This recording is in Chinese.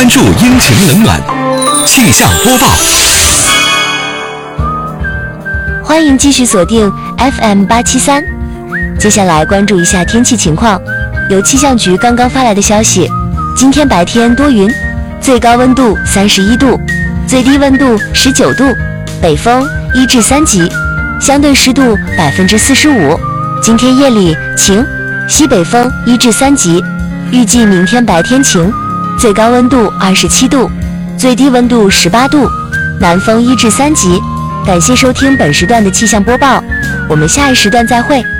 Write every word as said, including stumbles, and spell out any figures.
关注阴晴冷暖，气象播报。 欢迎继续锁定 F M 八七三。接下来关注一下天气情况。有气象局刚刚发来的消息，今天白天多云，最高温度三十一度，最低温度十九度，北风一至三级，相对湿度百分之四十五。今天夜里晴，西北风一至三级。预计明天白天晴，最高温度二十七度，最低温度十八度，南风一至三级。感谢收听本时段的气象播报，我们下一时段再会。